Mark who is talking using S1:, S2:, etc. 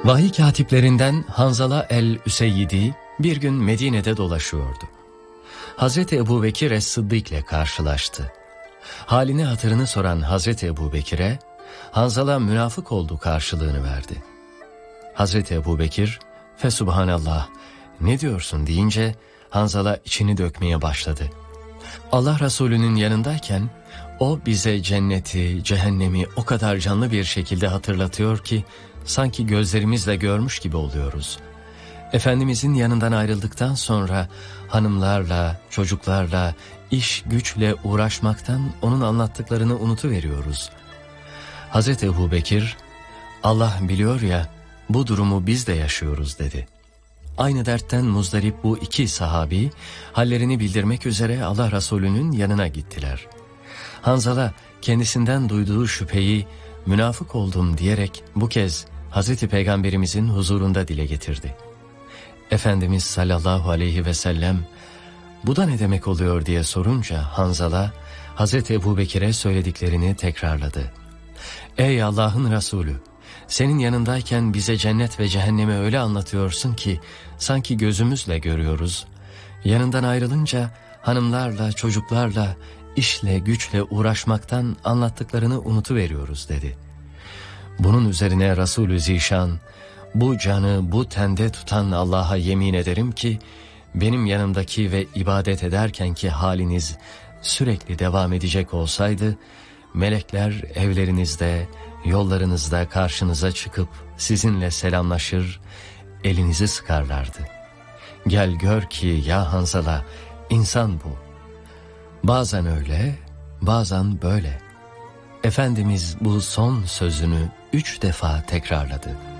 S1: Vahiy katiplerinden Hanzala el-Üseyyidi bir gün Medine'de dolaşıyordu. Hazreti Ebubekir es-Sıddık ile karşılaştı. Halini hatırını soran Hazreti Ebubekir'e Hanzala münafık oldu karşılığını verdi. Hazreti Ebubekir, "Fesubhanallah, ne diyorsun?" deyince Hanzala içini dökmeye başladı. Allah Resulü'nün yanındayken o bize cenneti, cehennemi o kadar canlı bir şekilde hatırlatıyor ki sanki gözlerimizle görmüş gibi oluyoruz. Efendimizin yanından ayrıldıktan sonra hanımlarla, çocuklarla, iş güçle uğraşmaktan onun anlattıklarını unutuveriyoruz. Hazreti Ebubekir, "Allah biliyor ya, bu durumu biz de yaşıyoruz," dedi. Aynı dertten muzdarip bu iki sahabi hallerini bildirmek üzere Allah Resulü'nün yanına gittiler. Hanzala kendisinden duyduğu şüpheyi münafık oldum diyerek bu kez Hazreti Peygamberimizin huzurunda dile getirdi. Efendimiz sallallahu aleyhi ve sellem "Bu da ne demek oluyor?" diye sorunca Hanzala Hazreti Ebubekir'e söylediklerini tekrarladı. "Ey Allah'ın Resulü, senin yanındayken bize cennet ve cehennemi öyle anlatıyorsun ki sanki gözümüzle görüyoruz. Yanından ayrılınca hanımlarla, çocuklarla, işle, güçle uğraşmaktan anlattıklarını unutuveriyoruz," dedi. Bunun üzerine Resulü Zişan, "Bu canı bu tende tutan Allah'a yemin ederim ki benim yanımdaki ve ibadet ederkenki haliniz sürekli devam edecek olsaydı, melekler evlerinizde, yollarınızda karşınıza çıkıp sizinle selamlaşır, elinizi sıkarlardı. Gel gör ki ya Hanzala, insan bu. Bazen öyle, bazen böyle." Efendimiz bu son sözünü 3 defa tekrarladı.